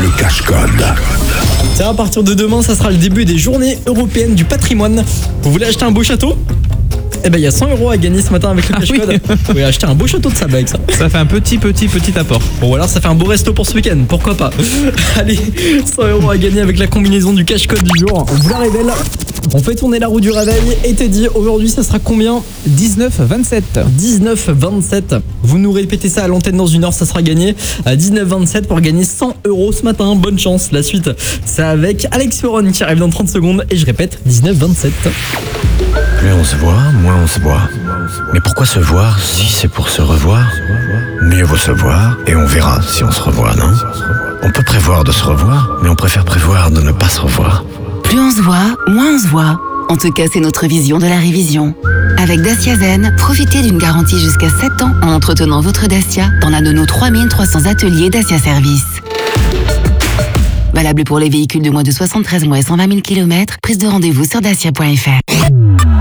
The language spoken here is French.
cache-code. Tiens, à partir de demain, ça sera le début des journées européennes du patrimoine. Vous voulez acheter un beau château ? Eh ben, il y a 100 € à gagner ce matin avec le cache-code. Vous pouvez acheter un beau château de sable avec ça. Ça fait un petit apport. Bon, alors ça fait un beau resto pour ce week-end, pourquoi pas. Allez, 100 € à gagner avec la combinaison du cache-code du jour. On vous la révèle. On fait tourner la roue du réveil et Teddy, aujourd'hui ça sera combien ? 19-27. 19-27. Vous nous répétez ça à l'antenne dans une heure, ça sera gagné à 19-27 pour gagner 100 € ce matin. Bonne chance. La suite, c'est avec Alex Ferron qui arrive dans 30 secondes et je répète, 19-27. Plus on se voit, moins on se voit. Mais pourquoi se voir si c'est pour se revoir ? Mieux vaut se voir et on verra si on se revoit, non ? On peut prévoir de se revoir, mais on préfère prévoir de ne pas se revoir. Plus on se voit, moins on se voit. En tout cas, c'est notre vision de la révision. Avec Dacia Zen, profitez d'une garantie jusqu'à 7 ans en entretenant votre Dacia dans l'un de nos 3300 ateliers Dacia Service. Valable pour les véhicules de moins de 73 mois et 120 000 km. Prise de rendez-vous sur dacia.fr.